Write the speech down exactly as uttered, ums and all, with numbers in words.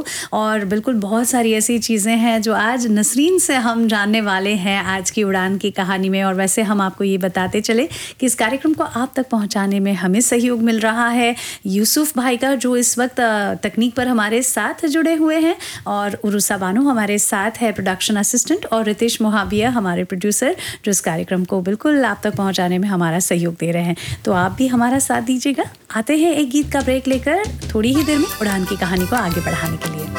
और बिल्कुल बहुत सारी ऐसी चीज़ें हैं जो आज नसरीन से हम जानने वाले हैं आज की उड़ान की कहानी में। और वैसे हम आपको ये बताते चले कि इस कार्यक्रम को आप तक पहुंचाने में हमें सहयोग मिल रहा है यूसुफ भाई का, जो इस वक्त तकनीक पर हमारे साथ जुड़े हुए हैं, और उरुसा बानो हमारे साथ है प्रोडक्शन असिस्टेंट, और रितेश मोहाबिया हमारे प्रोड्यूसर जो इस कार्यक्रम को बिल्कुल आप तक पहुंचाने में हमारा सहयोग दे रहे हैं। तो आप भी हमारा साथ दीजिएगा। आते हैं एक गीत का ब्रेक लेकर थोड़ी ही देर में उड़ान की कहानी को आगे बढ़ाने के लिए।